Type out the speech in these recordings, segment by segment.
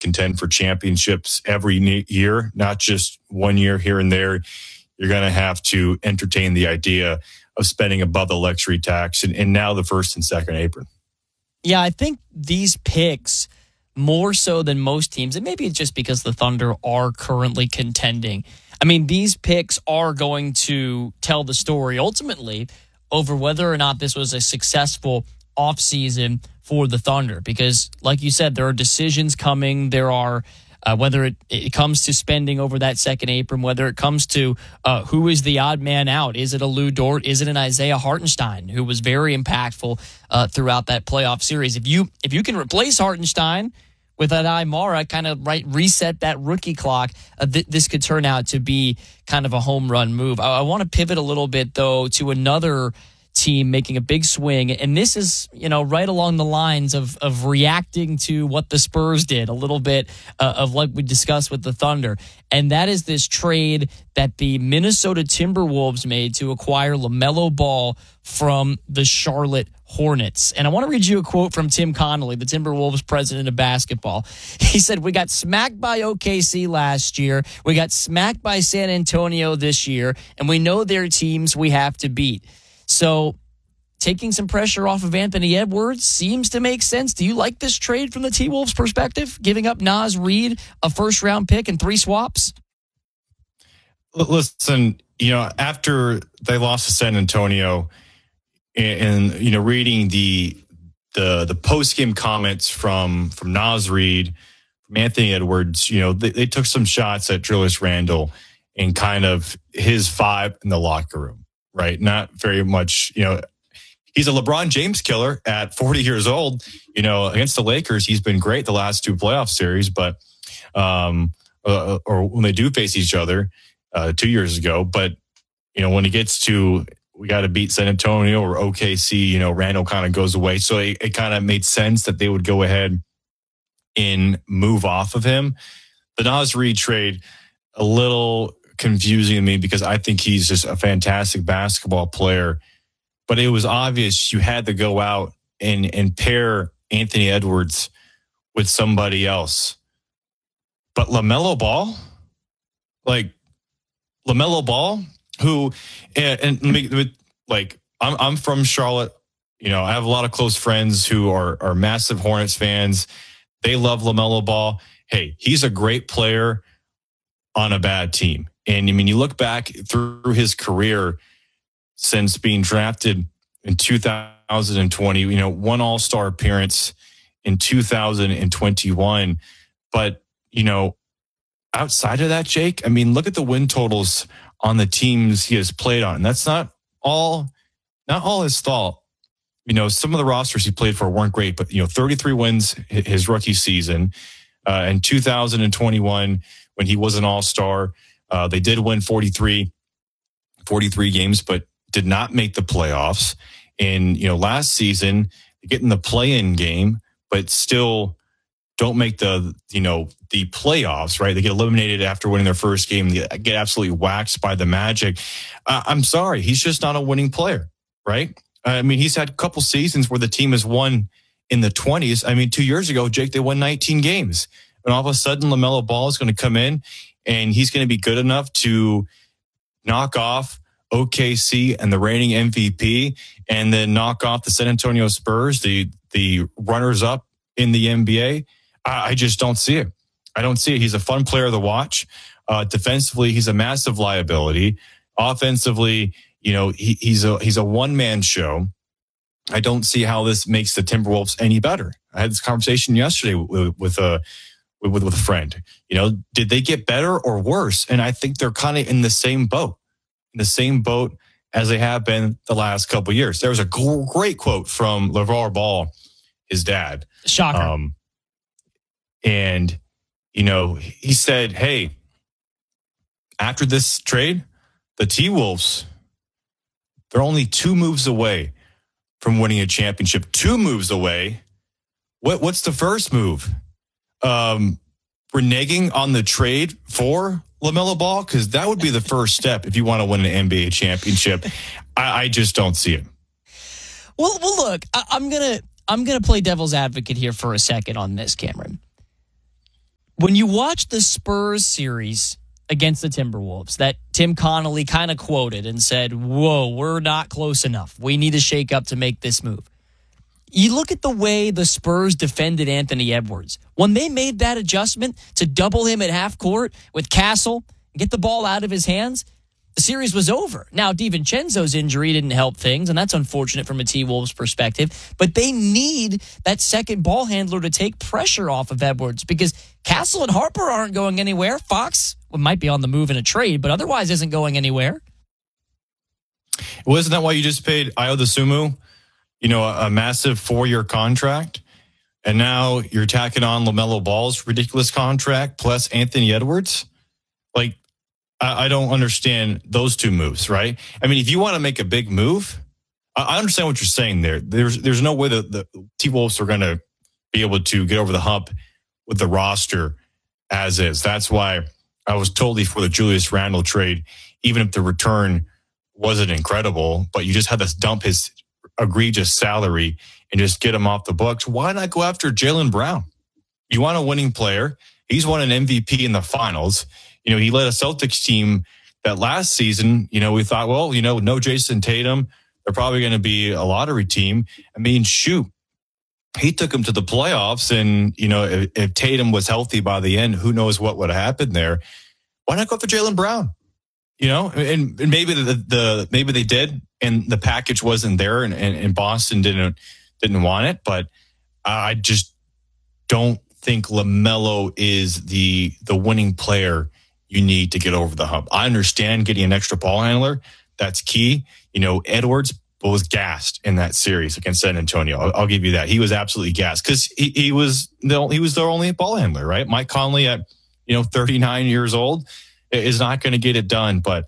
contend for championships every year, not just 1 year here and there. You're going to have to entertain the idea of spending above the luxury tax and now the first and second apron. Yeah, I think these picks, more so than most teams, and maybe it's just because the Thunder are currently contending. I mean, these picks are going to tell the story ultimately over whether or not this was a successful offseason for the Thunder. Because, like you said, there are decisions coming. There are, whether it comes to spending over that second apron, whether it comes to who is the odd man out. Is it a Lou Dort? Is it an Isaiah Hartenstein, who was very impactful throughout that playoff series? If you can replace Hartenstein with Adai Mara, kind of reset that rookie clock, this could turn out to be kind of a home run move. I want to pivot a little bit, though, to another team making a big swing, and this is, right along the lines of reacting to what the Spurs did, a little bit of like we discussed with the Thunder, and that is this trade that the Minnesota Timberwolves made to acquire LaMelo Ball from the Charlotte Hornets. And I want to read you a quote from Tim Connolly, the Timberwolves president of basketball. He said, "We got smacked by OKC last year. We got smacked by San Antonio this year, and we know they're teams we have to beat." So taking some pressure off of Anthony Edwards seems to make sense. Do you like this trade from the T-Wolves' perspective, giving up Naz Reid, a first-round pick, and 3 swaps? Listen, after they lost to San Antonio and reading the post-game comments from Naz Reid, from Anthony Edwards, they took some shots at Julius Randle and kind of his vibe in the locker room. Right. Not very much, he's a LeBron James killer at 40 years old, against the Lakers. He's been great the last 2 playoff series, but, or when they do face each other 2 years ago. But, when it gets to, we got to beat San Antonio or OKC, Randall kind of goes away. So it kind of made sense that they would go ahead and move off of him. The Naz Reid trade, a little confusing to me because I think he's just a fantastic basketball player. But it was obvious you had to go out and pair Anthony Edwards with somebody else. But LaMelo Ball? LaMelo Ball, who, I'm from Charlotte. I have a lot of close friends who are massive Hornets fans. They love LaMelo Ball. Hey, he's a great player on a bad team. And you look back through his career since being drafted in 2020, one All-Star appearance in 2021. But, outside of that, Jake, look at the win totals on the teams he has played on. And that's not all his fault. Some of the rosters he played for weren't great, but, 33 wins his rookie season. In 2021, when he was an All-Star, they did win 43 games, but did not make the playoffs. And, last season, they get in the play-in game, but still don't make the playoffs, right? They get eliminated after winning their first game. They get absolutely waxed by the Magic. I'm sorry. He's just not a winning player, right? He's had a couple seasons where the team has won in the 20s. 2 years ago, Jake, they won 19 games. And all of a sudden, LaMelo Ball is going to come in and he's going to be good enough to knock off OKC and the reigning MVP and then knock off the San Antonio Spurs, the runners-up in the NBA. I just don't see it. I don't see it. He's a fun player to watch. Defensively, he's a massive liability. Offensively, he's a one-man show. I don't see how this makes the Timberwolves any better. I had this conversation yesterday with a friend. Did they get better or worse? And I think they're kind of in the same boat as they have been the last couple of years. There was a great quote from LeVar Ball, his dad. Shocker. And, he said, hey, after this trade, the T-Wolves, they're only 2 moves away from winning a championship. 2 moves away. What's the first move? Reneging on the trade for LaMelo Ball? Because that would be the first step if you want to win an NBA championship. I just don't see it. Well, look, I'm gonna play devil's advocate here for a second on this, Cameron. When you watch the Spurs series against the Timberwolves that Tim Connolly kind of quoted and said, whoa, we're not close enough. We need to shake up to make this move. You look at the way the Spurs defended Anthony Edwards. When they made that adjustment to double him at half court with Castle, get the ball out of his hands, the series was over. Now, DiVincenzo's injury didn't help things, and that's unfortunate from a T-Wolves perspective, but they need that second ball handler to take pressure off of Edwards because Castle and Harper aren't going anywhere. Fox might be on the move in a trade, but otherwise isn't going anywhere. Well, isn't that why you just paid Ayo Dosunmu, a massive 4-year contract? And now you're tacking on LaMelo Ball's ridiculous contract plus Anthony Edwards? Like, I don't understand those two moves, right? I mean, if you want to make a big move, I understand what you're saying there. There's no way that the T-Wolves are going to be able to get over the hump with the roster as is. That's why I was totally for the Julius Randle trade, even if the return wasn't incredible, but you just had to dump his egregious salary and just get him off the books. Why not go after Jaylen Brown? You want a winning player. He's won an MVP in the finals. He led a Celtics team that last season, we thought, well, no Jason Tatum. They're probably going to be a lottery team. I mean, shoot, he took them to the playoffs. And, if Tatum was healthy by the end, who knows what would have happened there. Why not go after Jaylen Brown? And maybe maybe they did, and the package wasn't there, and Boston didn't want it. But I just don't think LaMelo is the winning player you need to get over the hump. I understand getting an extra ball handler. That's key. Edwards was gassed in that series against San Antonio. I'll give you that. He was absolutely gassed because he was their only ball handler, right? Mike Conley at 39 years old is not going to get it done. But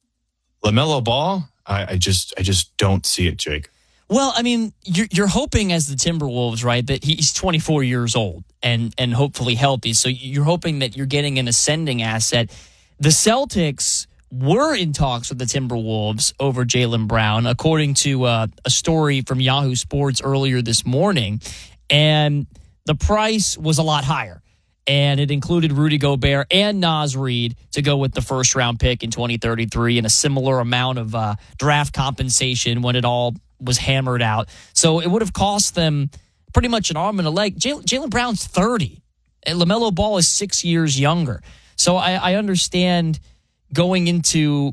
LaMelo Ball, I just don't see it, Jake. Well, I mean, you're hoping as the Timberwolves, right, that he's 24 years old and hopefully healthy. So you're hoping that you're getting an ascending asset. The Celtics were in talks with the Timberwolves over Jaylen Brown, according to a story from Yahoo Sports earlier this morning. And the price was a lot higher. And it included Rudy Gobert and Naz Reid to go with the first-round pick in 2033 and a similar amount of draft compensation when it all was hammered out. So it would have cost them pretty much an arm and a leg. Jaylen Brown's 30. And LaMelo Ball is 6 years younger. So I understand going after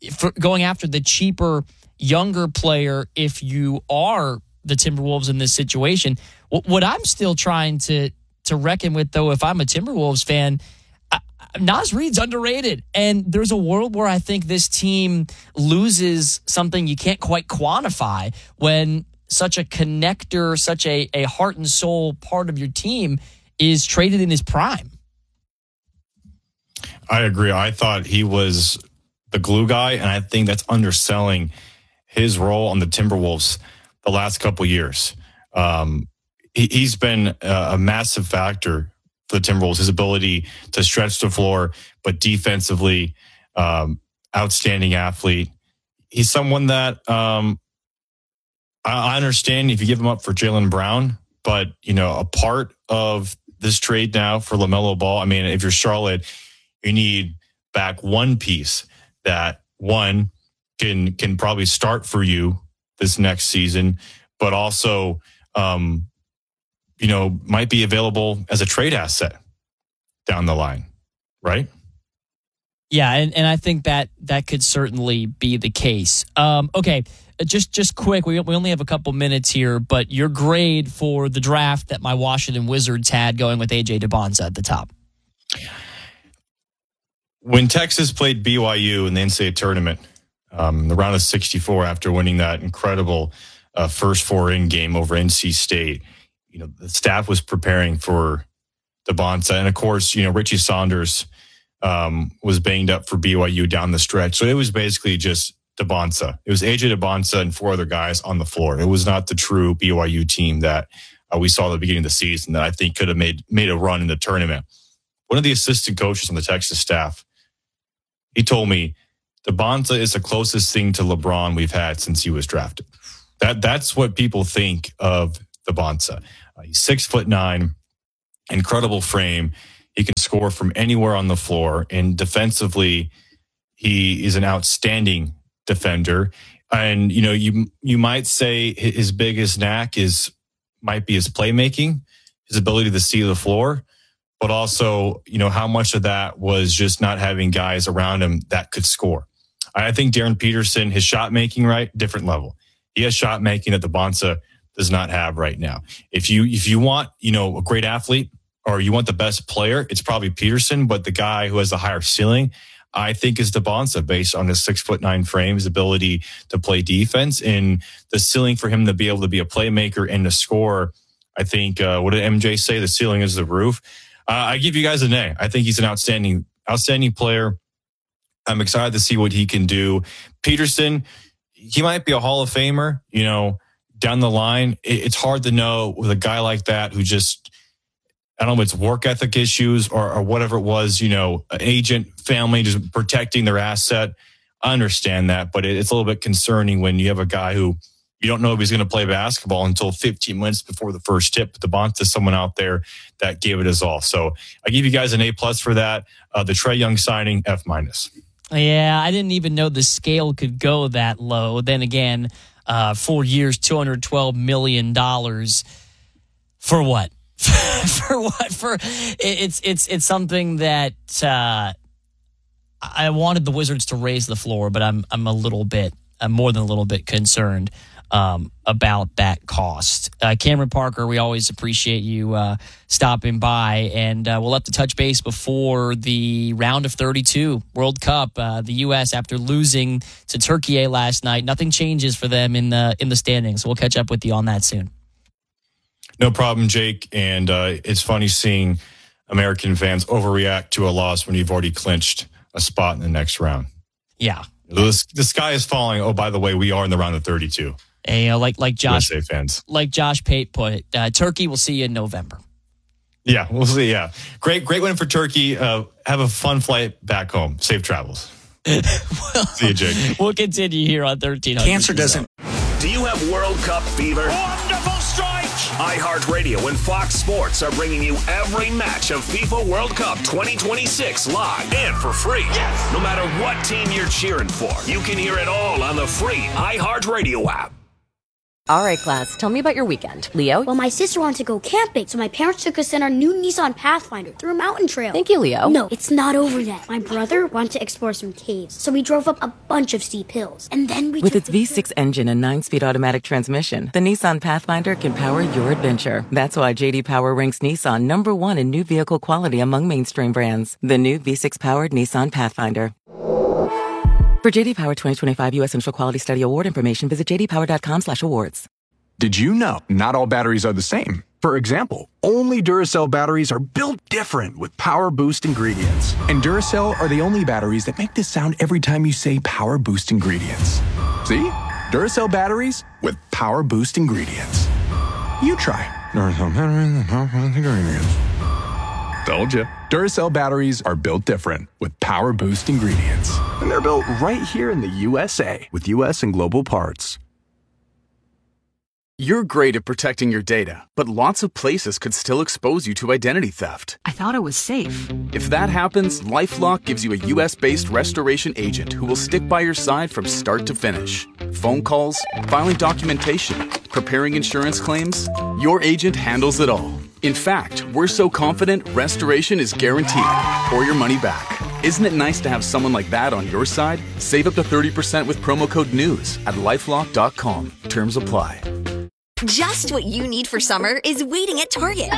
the cheaper, younger player if you are the Timberwolves in this situation. What I'm still trying to reckon with, though, if I'm a Timberwolves fan, Naz Reid's underrated. And there's a world where I think this team loses something you can't quite quantify when such a connector, such a heart and soul part of your team is traded in his prime. I agree. I thought he was the glue guy, and I think that's underselling his role on the Timberwolves the last couple years. He's been a massive factor for the Timberwolves, his ability to stretch the floor, but defensively, outstanding athlete. He's someone that I understand if you give him up for Jaylen Brown, but, a part of this trade now for LaMelo Ball, I mean, if you're Charlotte, you need back one piece that, one, can probably start for you this next season, but also might be available as a trade asset down the line, right? Yeah, and I think that could certainly be the case. Okay, just quick, we only have a couple minutes here, but your grade for the draft that my Washington Wizards had going with A.J. Debonza at the top. When Texas played BYU in the NCAA tournament, the round of 64 after winning that incredible first four-in game over NC State, the staff was preparing for Debonza. And, of course, Richie Saunders was banged up for BYU down the stretch. So it was basically just Debonza. It was AJ Debonza and four other guys on the floor. It was not the true BYU team that we saw at the beginning of the season that I think could have made a run in the tournament. One of the assistant coaches on the Texas staff, he told me Debonza is the closest thing to LeBron we've had since he was drafted. That's what people think of Debonza. He's 6'9", incredible frame. He can score from anywhere on the floor. And defensively, he is an outstanding defender. And, you might say his biggest knack might be his playmaking, his ability to see the floor, but also, how much of that was just not having guys around him that could score. I think Darren Peterson, his shot making, right, different level. He has shot making that the Bonsa does not have right now. If you want, a great athlete or you want the best player, it's probably Peterson, but the guy who has the higher ceiling, I think, is Bonsa based on his 6'9" frame, his ability to play defense, and the ceiling for him to be able to be a playmaker and to score. I think, what did MJ say? The ceiling is the roof. I give you guys an A. I think he's an outstanding player. I'm excited to see what he can do. Peterson, he might be a Hall of Famer, down the line. It's hard to know with a guy like that who just, I don't know if it's work ethic issues or whatever it was, agent, family, just protecting their asset. I understand that, but it's a little bit concerning when you have a guy who you don't know if he's going to play basketball until 15 minutes before the first tip. But the Bonsa is someone out there that gave it his all. So I give you guys an A+ for that. The Trae Young signing, F-. Yeah, I didn't even know the scale could go that low. Then again, 4 years, $212 million. For what? For what? It's something that I wanted the Wizards to raise the floor, but I'm more than a little bit concerned about that cost. Cameron Parker, we always appreciate you stopping by, and we'll have to touch base before the round of 32 World Cup. The U.S., after losing to Turkey last night, nothing changes for them in the standings. So we'll catch up with you on that soon. No problem, Jake. And it's funny seeing American fans overreact to a loss when you've already clinched a spot in the next round. Yeah. The sky is falling. Oh, by the way, we are in the round of 32. Like Josh, USA fans. Like Josh Pate put it, Turkey will see you in November. Yeah, we'll see. Yeah, great win for Turkey. Have a fun flight back home. Safe travels. See you, Jake. We'll continue here on 1300. Cancer doesn't. Do you have World Cup fever? Wonderful strike! iHeartRadio and Fox Sports are bringing you every match of FIFA World Cup 2026 live and for free. Yes! No matter what team you're cheering for, you can hear it all on the free iHeartRadio app. All right, class, tell me about your weekend. Leo? Well, my sister wanted to go camping, so my parents took us in our new Nissan Pathfinder through a mountain trail. Thank you, Leo. No, it's not over yet. My brother wanted to explore some caves, so we drove up a bunch of steep hills. And then we With its V6 engine and 9-speed automatic transmission, the Nissan Pathfinder can power your adventure. That's why J.D. Power ranks Nissan number 1 in new vehicle quality among mainstream brands. The new V6-powered Nissan Pathfinder. For J.D. Power 2025 U.S. Central Quality Study Award information, visit jdpower.com/awards. Did you know not all batteries are the same? For example, only Duracell batteries are built different with Power Boost ingredients. And Duracell are the only batteries that make this sound every time you say Power Boost ingredients. See? Duracell batteries with Power Boost ingredients. You try Duracell batteries with Power Boost ingredients. Told you. Duracell batteries are built different with Power Boost ingredients. And they're built right here in the USA with US and global parts. You're great at protecting your data, but lots of places could still expose you to identity theft. I thought it was safe. If that happens, LifeLock gives you a US-based restoration agent who will stick by your side from start to finish. Phone calls, filing documentation, preparing insurance claims, your agent handles it all. In fact, we're so confident restoration is guaranteed or your money back. Isn't it nice to have someone like that on your side? Save up to 30% with promo code NEWS at LifeLock.com. Terms apply. Just what you need for summer is waiting at Target.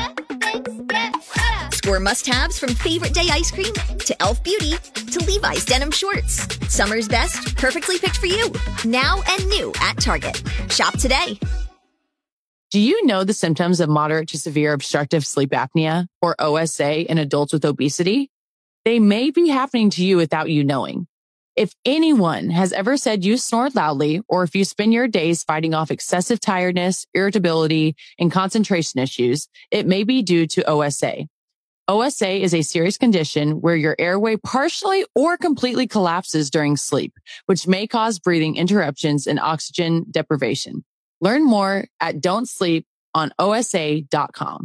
Score must-haves from favorite day ice cream to Elf Beauty to Levi's denim shorts. Summer's best, perfectly picked for you. Now and new at Target. Shop today. Do you know the symptoms of moderate to severe obstructive sleep apnea, or OSA, in adults with obesity? They may be happening to you without you knowing. If anyone has ever said you snore loudly, or if you spend your days fighting off excessive tiredness, irritability, and concentration issues, it may be due to OSA. OSA is a serious condition where your airway partially or completely collapses during sleep, which may cause breathing interruptions and oxygen deprivation. Learn more at Don't Sleep on OSA.com.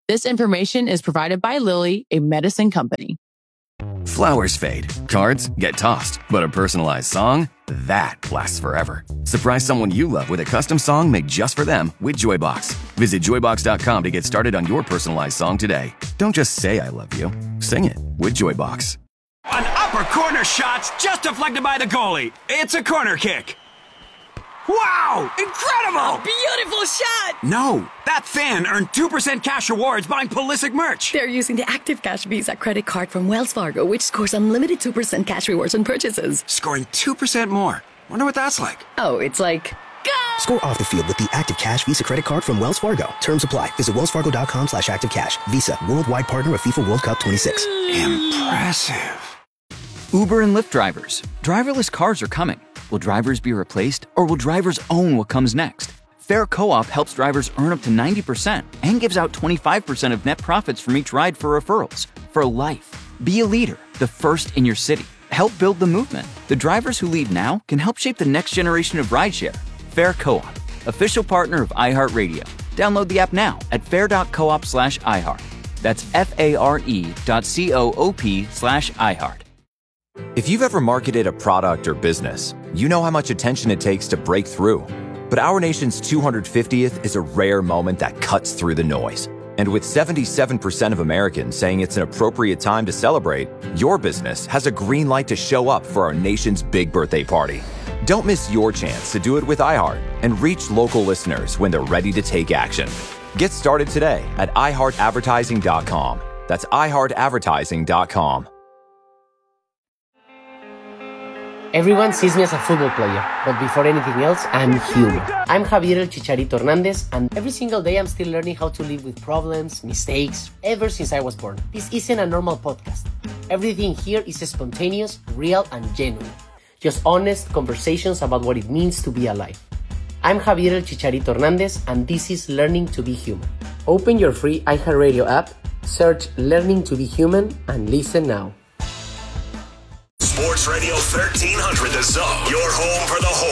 This information is provided by Lilly, a medicine company. Flowers fade, cards get tossed, but a personalized song, that lasts forever. Surprise someone you love with a custom song made just for them with Joybox. Visit joybox.com to get started on your personalized song today. Don't just say I love you, sing it with Joybox. An upper corner shot's just deflected by the goalie. It's a corner kick. Wow! Incredible! Beautiful shot! No, that fan earned 2% cash rewards buying Pulisic merch. They're using the Active Cash Visa credit card from Wells Fargo, which scores unlimited 2% cash rewards on purchases. Scoring 2% more. Wonder what that's like. Oh, it's like... Go! Score off the field with the Active Cash Visa credit card from Wells Fargo. Terms apply. Visit wellsfargo.com/activecash. Visa, worldwide partner of FIFA World Cup 26. Impressive. Uber and Lyft drivers. Driverless cars are coming. Will drivers be replaced, or will drivers own what comes next? Fair Co-op helps drivers earn up to 90% and gives out 25% of net profits from each ride for referrals. For life. Be a leader, the first in your city. Help build the movement. The drivers who lead now can help shape the next generation of rideshare. Fair Co-op, official partner of iHeartRadio. Download the app now at fair.coop/iHeart. That's FARE.coop/iHeart. If you've ever marketed a product or business, you know how much attention it takes to break through. But our nation's 250th is a rare moment that cuts through the noise. And with 77% of Americans saying it's an appropriate time to celebrate, your business has a green light to show up for our nation's big birthday party. Don't miss your chance to do it with iHeart and reach local listeners when they're ready to take action. Get started today at iHeartAdvertising.com. That's iHeartAdvertising.com. Everyone sees me as a football player, but before anything else, I'm human. I'm Javier El Chicharito Hernandez, and every single day I'm still learning how to live with problems, mistakes, ever since I was born. This isn't a normal podcast. Everything here is spontaneous, real, and genuine. Just honest conversations about what it means to be alive. I'm Javier El Chicharito Hernandez, and this is Learning to be Human. Open your free iHeartRadio app, search Learning to be Human, and listen now. Sports Radio 1300 The Zone, your home for the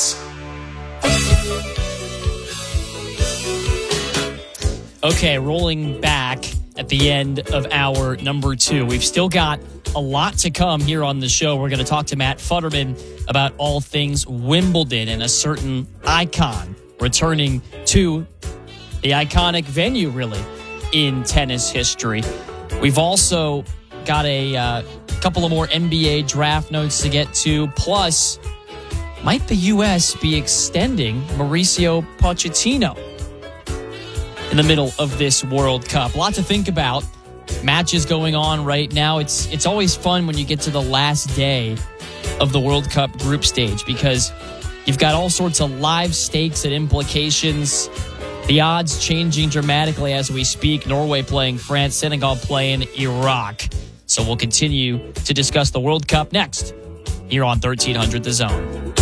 Horns. Okay, rolling back at the end of hour number 2. We've still got a lot to come here on the show. We're going to talk to Matt Futterman about all things Wimbledon and a certain icon returning to the iconic venue, really, in tennis history. We've also got a couple of more NBA draft notes to get to. Plus, might the U.S. be extending Mauricio Pochettino in the middle of this World Cup? A lot to think about. Matches going on right now. It's always fun when you get to the last day of the World Cup group stage because you've got all sorts of live stakes and implications. The odds changing dramatically as we speak. Norway playing France, Senegal playing Iraq. So we'll continue to discuss the World Cup next here on 1300 The Zone.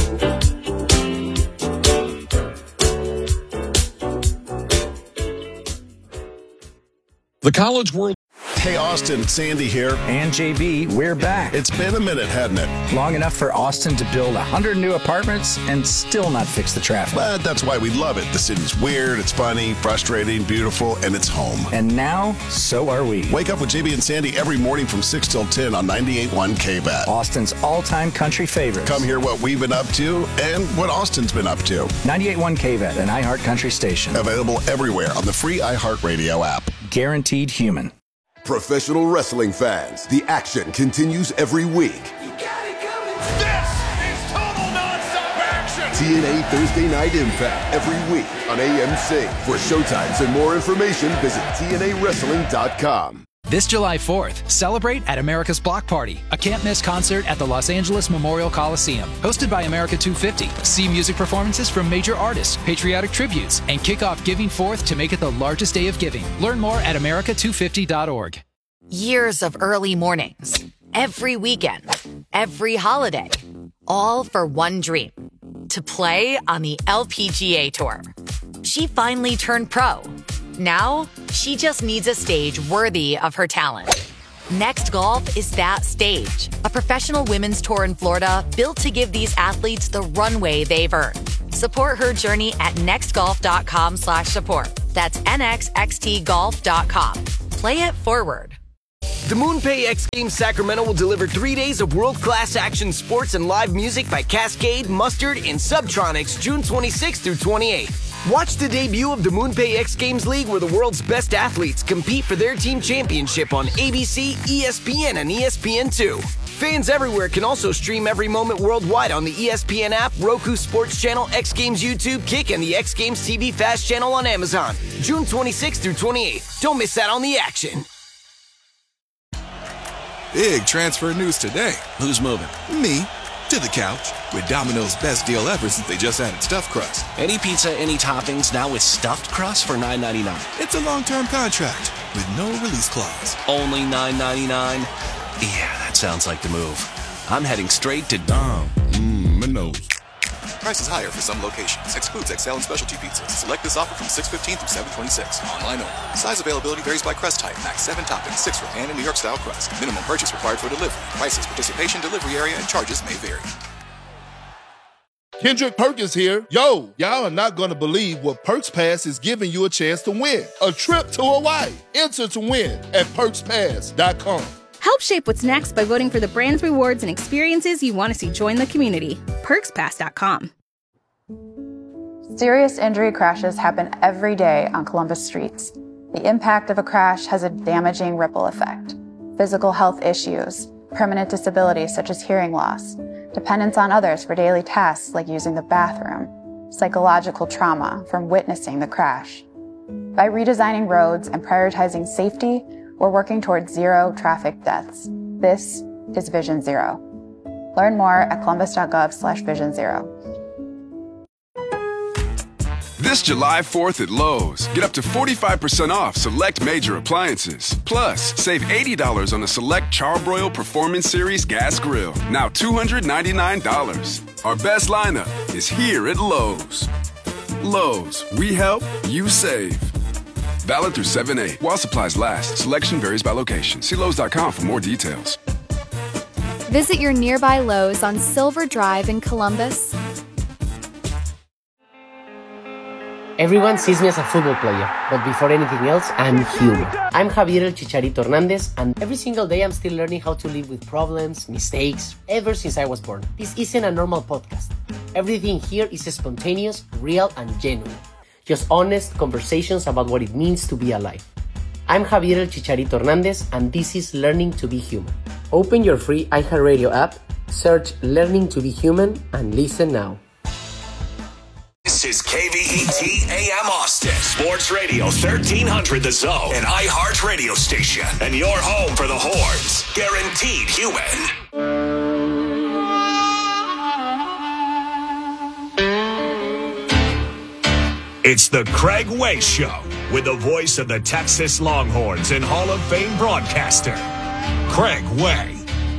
The College World. Hey, Austin, Sandy here. And JB, we're back. It's been a minute, hadn't it? Long enough for Austin to build 100 new apartments and still not fix the traffic. But that's why we love it. The city's weird, it's funny, frustrating, beautiful, and it's home. And now, so are we. Wake up with JB and Sandy every morning from 6 till 10 on 98.1 KBAT. Austin's all-time country favorites. Come hear what we've been up to and what Austin's been up to. 98.1 KBAT, an iHeart country station. Available everywhere on the free iHeartRadio app. Guaranteed human. Professional wrestling fans, the action continues every week. You got it coming. This is total nonstop action. TNA Thursday Night Impact every week on AMC. For showtimes and more information, visit TNAWrestling.com. This July 4th, celebrate at America's Block Party, a can't-miss concert at the Los Angeles Memorial Coliseum. Hosted by America 250. See music performances from major artists, patriotic tributes, and kick off Giving Forth to make it the largest day of giving. Learn more at America250.org. Years of early mornings, every weekend, every holiday, all for one dream, to play on the LPGA Tour. She finally turned pro. Now, she just needs a stage worthy of her talent. Next Golf is that stage, a professional women's tour in Florida built to give these athletes the runway they've earned. Support her journey at nextgolf.com/support. That's nxxtgolf.com. Play it forward. The MoonPay X Games Sacramento will deliver 3 days of world-class action sports and live music by Cascade, Mustard, and Subtronics June 26th through 28th. Watch the debut of the MoonPay X Games League where the world's best athletes compete for their team championship on ABC, ESPN, and ESPN2. Fans everywhere can also stream every moment worldwide on the ESPN app, Roku Sports Channel, X Games YouTube, Kick, and the X Games TV Fast channel on Amazon. June 26th through 28th. Don't miss out on the action. Big transfer news today. Who's moving? Me. To the couch. With Domino's best deal ever since they just added stuffed crust. Any pizza, any toppings, now with stuffed crust for $9.99. It's a long-term contract with no release clause. Only $9.99? Yeah, that sounds like the move. I'm heading straight to Domino's. Prices higher for some locations. Excludes XL and specialty pizzas. Select this offer from 6/15 through 7/26. Online only. Size availability varies by crust type. Max 7 toppings, 6 for pan and New York style crust. Minimum purchase required for delivery. Prices, participation, delivery area, and charges may vary. Kendrick Perkins here. Yo, y'all are not going to believe what Perks Pass is giving you a chance to win. A trip to Hawaii. Enter to win at PerksPass.com. Help shape what's next by voting for the brands, rewards, and experiences you want to see join the community. PerksPass.com. Serious injury crashes happen every day on Columbus streets. The impact of a crash has a damaging ripple effect. Physical health issues, permanent disabilities such as hearing loss, dependence on others for daily tasks like using the bathroom, psychological trauma from witnessing the crash. By redesigning roads and prioritizing safety, we're working towards zero traffic deaths. This is Vision Zero. Learn more at columbus.gov/Vision Zero. This July 4th at Lowe's, get up to 45% off select major appliances. Plus, save $80 on a select Charbroil Performance Series gas grill. Now $299. Our best lineup is here at Lowe's. Lowe's, we help, you save. Valid through 7/8. While supplies last, selection varies by location. See Lowe's.com for more details. Visit your nearby Lowe's on Silver Drive in Columbus. Everyone sees me as a football player, but before anything else, I'm human. I'm Javier El Chicharito Hernandez, and every single day I'm still learning how to live with problems, mistakes, ever since I was born. This isn't a normal podcast. Everything here is spontaneous, real, and genuine. Just honest conversations about what it means to be alive. I'm Javier El Chicharito Hernandez, and this is Learning to be Human. Open your free iHeartRadio app, search Learning to be Human, and listen now. This is KVET AM Austin, Sports Radio 1300 The Zone, an iHeart radio station, and your home for the Horns. Guaranteed human. It's the Craig Way Show with the voice of the Texas Longhorns and Hall of Fame broadcaster, Craig Way.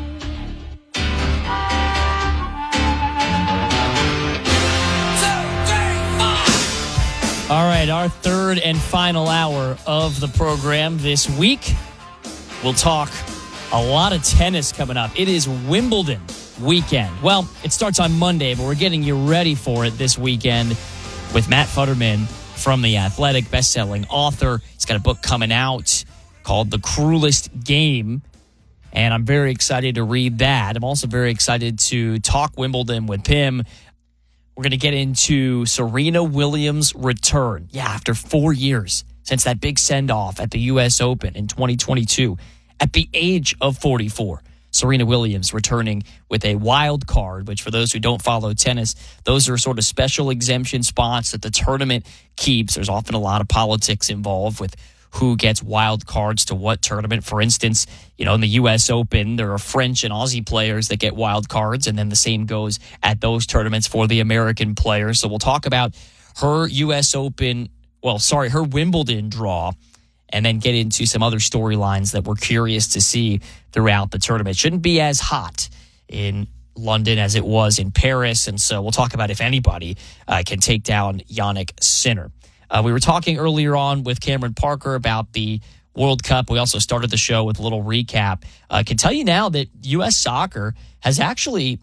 All right, our third and final hour of the program this week. We'll talk a lot of tennis coming up. It is Wimbledon weekend. Well, it starts on Monday, but we're getting you ready for it this weekend with Matt Futterman from The Athletic, best-selling author. He's got a book coming out called The Cruelest Game, and I'm very excited to read that. I'm also very excited to talk Wimbledon with him. We're going to get into Serena Williams' return. Yeah, after 4 years since that big send-off at the U.S. Open in 2022, at the age of 44. Serena Williams returning with a wild card, which for those who don't follow tennis, those are sort of special exemption spots that the tournament keeps. There's often a lot of politics involved with who gets wild cards to what tournament. For instance, you know, in the U.S. Open, there are French and Aussie players that get wild cards, and then the same goes at those tournaments for the American players. So we'll talk about her U.S. Open, her Wimbledon draw, and then get into some other storylines that we're curious to see throughout the tournament. Shouldn't be as hot in London as it was in Paris, and so we'll talk about if anybody can take down Jannik Sinner. We were talking earlier on with Cameron Parker about the World Cup. We also started the show with a little recap. I can tell you now that U.S. soccer has actually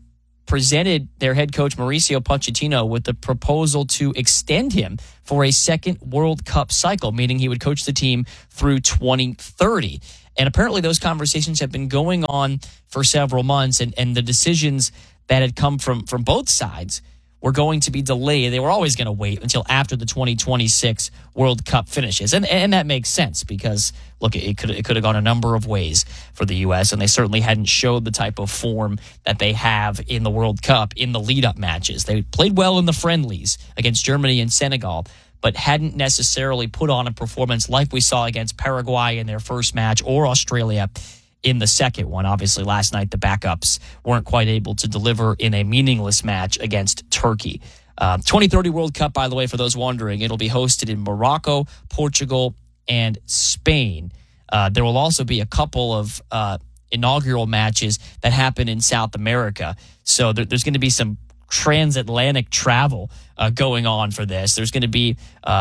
presented their head coach Mauricio Pochettino with the proposal to extend him for a second World Cup cycle, meaning he would coach the team through 2030. And apparently those conversations have been going on for several months, and the decisions that had come from both sides were going to be delayed. They were always going to wait until after the 2026 World Cup finishes. And that makes sense because, look, it could have gone a number of ways for the U.S., and they certainly hadn't showed the type of form that they have in the World Cup in the lead-up matches. They played well in the friendlies against Germany and Senegal, but hadn't necessarily put on a performance like we saw against Paraguay in their first match or Australia in the second one. Obviously, last night, the backups weren't quite able to deliver in a meaningless match against Turkey. 2030 World Cup, by the way, for those wondering, it'll be hosted in Morocco, Portugal, and Spain. There will also be a couple of inaugural matches that happen in South America. So there's going to be some transatlantic travel going on for this. There's going to be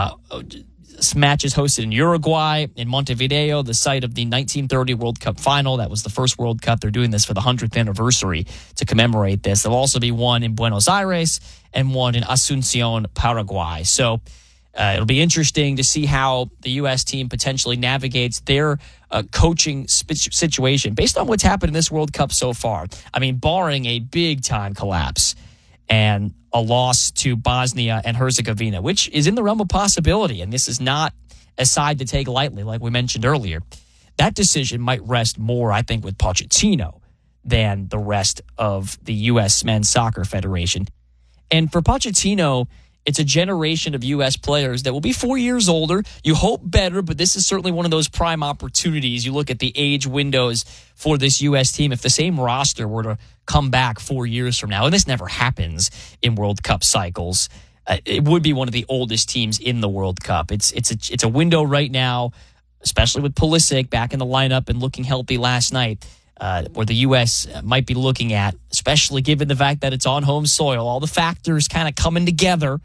matches hosted in Uruguay, in Montevideo, the site of the 1930 World Cup final. That was the first World Cup. They're doing this for the 100th anniversary to commemorate this. There'll also be one in Buenos Aires and one in Asunción, Paraguay. So it'll be interesting to see how the U.S. team potentially navigates their coaching situation based on what's happened in this World Cup so far. I mean, barring a big-time collapse and a loss to Bosnia and Herzegovina, which is in the realm of possibility, and this is not a side to take lightly, like we mentioned earlier. That decision might rest more, I think, with Pochettino than the rest of the U.S. Men's Soccer Federation. And for Pochettino, it's a generation of U.S. players that will be 4 years older. You hope better, but this is certainly one of those prime opportunities. You look at the age windows for this U.S. team. If the same roster were to come back 4 years from now, and this never happens in World Cup cycles, it would be one of the oldest teams in the World Cup. It's a window right now, especially with Pulisic back in the lineup and looking healthy last night, where the U.S. might be looking at, especially given the fact that it's on home soil, all the factors kind of coming together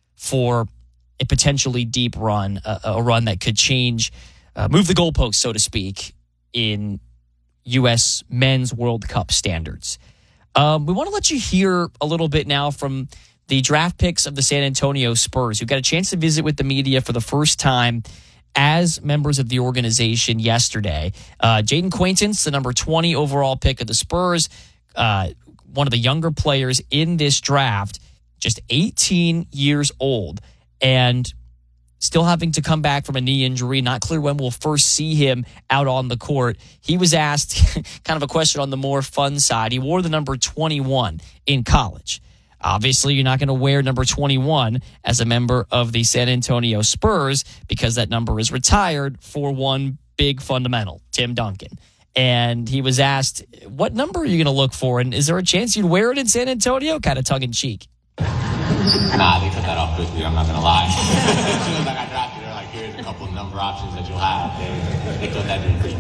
for a potentially deep run, a run that could change, move the goalposts, so to speak, in U.S. Men's World Cup standards. We want to let you hear a little bit now from the draft picks of the San Antonio Spurs, who got a chance to visit with the media for the first time as members of the organization yesterday. Jaden Quaintance, the number 20 overall pick of the Spurs, one of the younger players in this draft, just 18 years old and still having to come back from a knee injury. Not clear when we'll first see him out on the court. He was asked kind of a question on the more fun side. He wore the number 21 in college. Obviously, you're not going to wear number 21 as a member of the San Antonio Spurs because that number is retired for one big fundamental, Tim Duncan. And he was asked, what number are you going to look for? And is there a chance you'd wear it in San Antonio? Kind of tongue in cheek. Nah, they took that off quickly. I'm not going to lie. As soon as I got drafted, they're like, here's a couple of number options that you'll have. They took that in pretty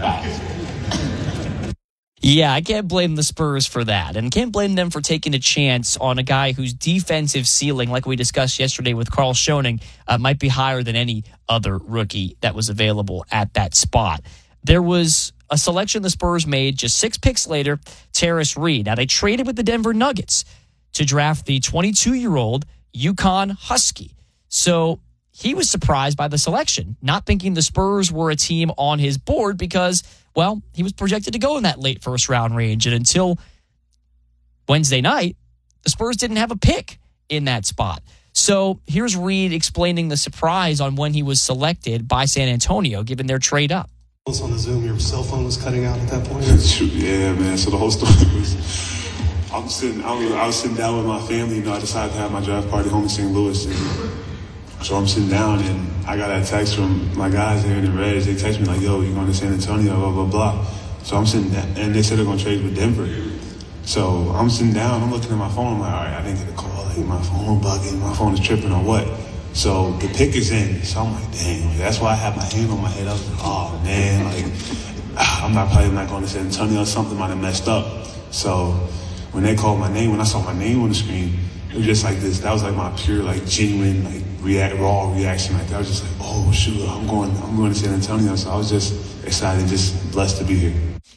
fast. Yeah, I can't blame the Spurs for that. And can't blame them for taking a chance on a guy whose defensive ceiling, like we discussed yesterday with Carl Schoening, might be higher than any other rookie that was available at that spot. There was a selection the Spurs made just 6 picks later, Terrace Reed. Now, they traded with the Denver Nuggets to draft the 22-year-old UConn Husky. So he was surprised by the selection, not thinking the Spurs were a team on his board because, well, he was projected to go in that late first-round range. And until Wednesday night, the Spurs didn't have a pick in that spot. So here's Reed explaining the surprise on when he was selected by San Antonio, given their trade up. On the Zoom, your cell phone was cutting out at that point? Yeah, man. So the whole story was... I was sitting down with my family. You know, I decided to have my draft party home in St. Louis. And so I'm sitting down, and I got a text from my guys here in the Reds. They text me like, yo, you're going to San Antonio, blah, blah, blah. So I'm sitting down, and they said they're going to trade with Denver. So I'm sitting down, I'm looking at my phone. I'm like, all right, I didn't get a call. Like, my phone bugging, my phone is tripping or what? So the pick is in. So I'm like, dang. That's why I had my hand on my head. I was like, oh, man. Like, I'm probably not going to San Antonio. Something might have messed up. So when they called my name, when I saw my name on the screen, it was just like this. That was like my pure, like genuine, like raw reaction. Like that. I was just like, oh shoot, I'm going to San Antonio. So I was just excited, just blessed to be here.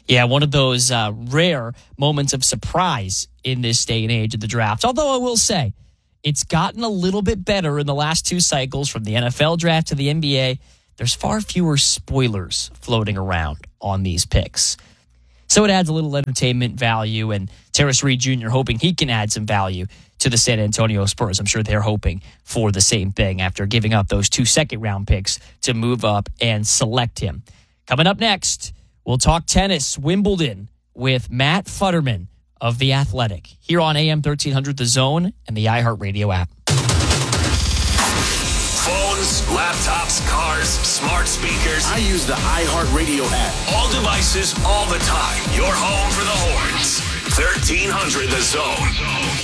Yeah, one of those rare moments of surprise in this day and age of the draft. Although I will say, it's gotten a little bit better in the last 2 cycles from the NFL draft to the NBA. There's far fewer spoilers floating around on these picks. So it adds a little entertainment value, and Terrace Reed Jr. hoping he can add some value to the San Antonio Spurs. I'm sure they're hoping for the same thing after giving up those 2 second-round picks to move up and select him. Coming up next, we'll talk tennis, Wimbledon, with Matt Futterman of The Athletic, here on AM 1300 The Zone and the iHeartRadio app. Phones, laptops, cars, smart speakers. I use the iHeartRadio app. All devices, all the time. Your home for the horns. 1300 The Zone.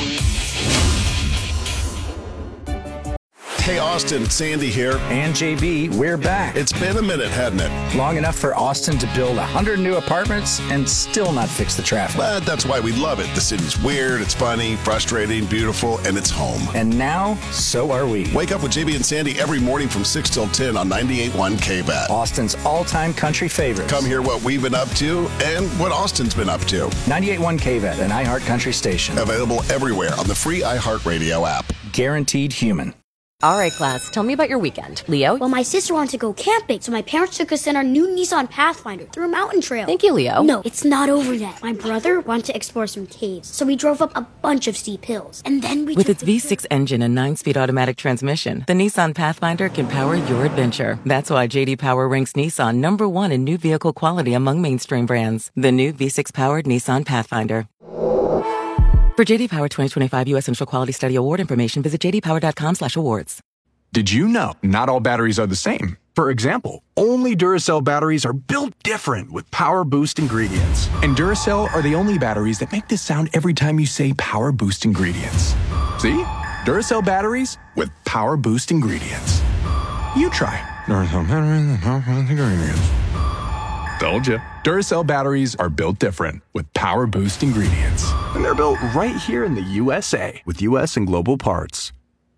Hey, Austin, Sandy here. And JB, we're back. It's been a minute, hasn't it? Long enough for Austin to build 100 new apartments and still not fix the traffic. But that's why we love it. The city's weird, it's funny, frustrating, beautiful, and it's home. And now, so are we. Wake up with JB and Sandy every morning from 6 till 10 on 98.1 KBAT. Austin's all-time country favorites. Come hear what we've been up to and what Austin's been up to. 98.1 KBAT, an iHeart Country station. Available everywhere on the free iHeartRadio app. Guaranteed human. All right, class, tell me about your weekend. Leo? Well, my sister wanted to go camping, so my parents took us in our new Nissan Pathfinder through a mountain trail. Thank you, Leo. No, it's not over yet. My brother wanted to explore some caves, so we drove up a bunch of steep hills. And then we With its V6 engine and 9-speed automatic transmission, the Nissan Pathfinder can power your adventure. That's why J.D. Power ranks Nissan #1 in new vehicle quality among mainstream brands. The new V6-powered Nissan Pathfinder. For J.D. Power 2025 U.S. Central Quality Study Award information, visit jdpower.com/awards. Did you know not all batteries are the same? For example, only Duracell batteries are built different with Power Boost ingredients. And Duracell are the only batteries that make this sound every time you say Power Boost ingredients. See? Duracell batteries with Power Boost ingredients. You try Duracell batteries with Power Boost ingredients. Told you. Duracell batteries are built different with Power Boost ingredients. And they're built right here in the USA with US and global parts.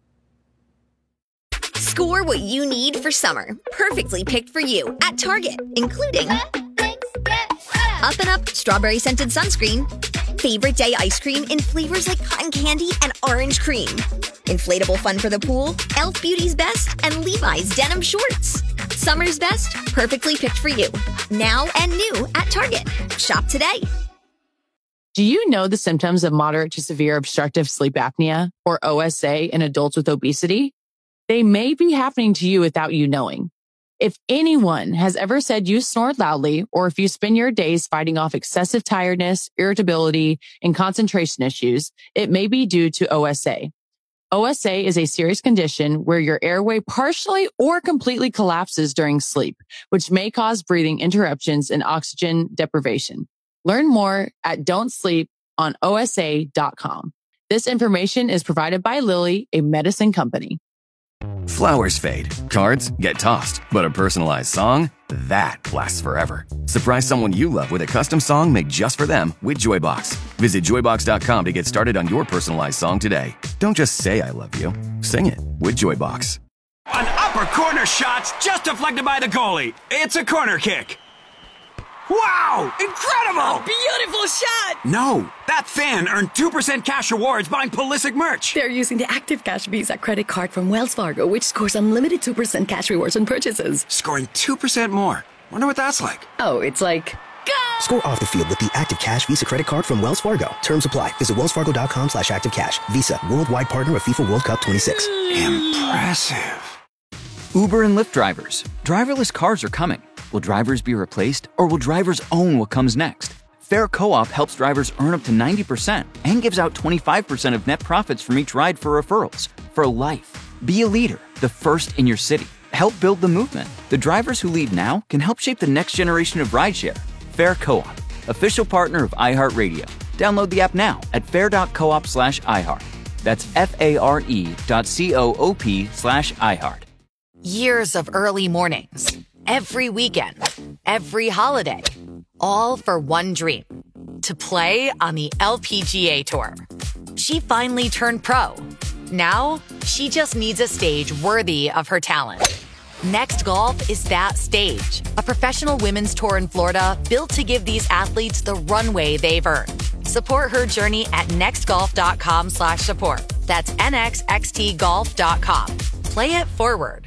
Score what you need for summer. Perfectly picked for you at Target, including Up and Up strawberry scented sunscreen, favorite day ice cream in flavors like cotton candy and orange cream, inflatable fun for the pool, Elf Beauty's Best, and Levi's denim shorts. Summer's best, perfectly picked for you. Now and new at Target. Shop today. Do you know the symptoms of moderate to severe obstructive sleep apnea, or OSA, in adults with obesity? They may be happening to you without you knowing. If anyone has ever said you snore loudly, or if you spend your days fighting off excessive tiredness, irritability, and concentration issues, it may be due to OSA. OSA is a serious condition where your airway partially or completely collapses during sleep, which may cause breathing interruptions and oxygen deprivation. Learn more at don'tsleeponosa.com. This information is provided by Lilly, a medicine company. Flowers fade, cards get tossed, but a personalized song, that lasts forever. Surprise someone you love with a custom song made just for them with Joybox. Visit joybox.com to get started on your personalized song today. Don't just say I love you, sing it with Joybox. An upper corner shot's just deflected by the goalie. It's a corner kick. Wow! Incredible! Beautiful shot! No, that fan earned 2% cash rewards buying Pulisic merch. They're using the Active Cash Visa credit card from Wells Fargo, which scores unlimited 2% cash rewards on purchases. Scoring 2% more. Wonder what that's like. Oh, it's like... Go! Score off the field with the Active Cash Visa credit card from Wells Fargo. Terms apply. Visit wellsfargo.com/activecash. Visa, worldwide partner of FIFA World Cup 26. Impressive. Uber and Lyft drivers. Driverless cars are coming. Will drivers be replaced, or will drivers own what comes next? Fair Co-op helps drivers earn up to 90% and gives out 25% of net profits from each ride for referrals. For life. Be a leader, the first in your city. Help build the movement. The drivers who lead now can help shape the next generation of rideshare. Fair Co-op, official partner of iHeartRadio. Download the app now at fair.coop/iHeart. That's FARE.coop/iHeart. Years of early mornings, every weekend, every holiday, all for one dream, to play on the LPGA Tour. She finally turned pro. Now, she just needs a stage worthy of her talent. Next Golf is that stage. A professional women's tour in Florida built to give these athletes the runway they've earned. Support her journey at nextgolf.com/support. That's nxxtgolf.com. Play it forward.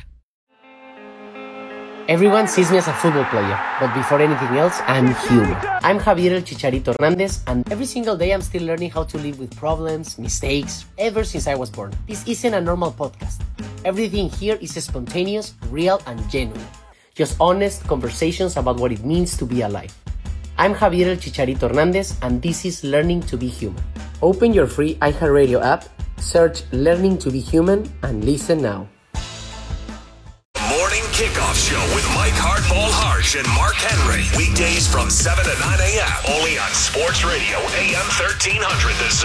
Everyone sees me as a football player, but before anything else, I'm human. I'm Javier El Chicharito Hernandez, and every single day I'm still learning how to live with problems, mistakes, ever since I was born. This isn't a normal podcast. Everything here is spontaneous, real, and genuine. Just honest conversations about what it means to be alive. I'm Javier El Chicharito Hernandez, and this is Learning to be Human. Open your free iHeartRadio app, search Learning to be Human, and listen now. Morning Kickoff Show with Mike Hardball Harsh and Mark Henry. Weekdays from 7 to 9 a.m. Only on Sports Radio AM 1300.